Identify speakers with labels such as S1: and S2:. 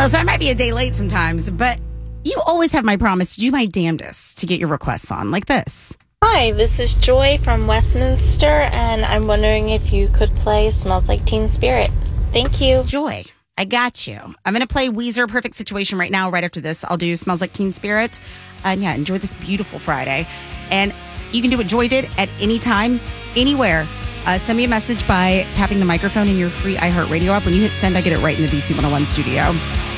S1: so I might be a day late sometimes, but you always have my promise to do my damnedest to get your requests on, like this.
S2: Hi, this is Joy from Westminster, and I'm wondering if you could play Smells Like Teen Spirit. Thank you.
S1: Joy, I got you. I'm going to play Weezer Perfect Situation right now. Right after this, I'll do Smells Like Teen Spirit. And yeah, enjoy this beautiful Friday. And you can do what Joy did at any time, anywhere. Send me a message by tapping the microphone in your free iHeartRadio app. When you hit send, I get it right in the DC 101 studio.